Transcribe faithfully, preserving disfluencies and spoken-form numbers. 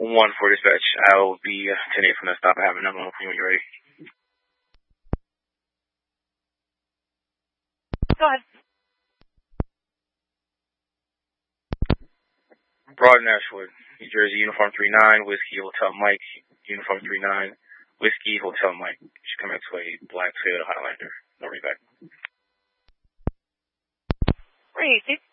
one for dispatch. I will be ten eight from that stop. I have another one for you when you're ready. Go ahead. Broad and Ashwood, New Jersey, Uniform three nine, Whiskey, Hotel Mike, Uniform three nine, Whiskey, Hotel Mike. You should come back to a black Toyota Highlander. No reback. three eighty.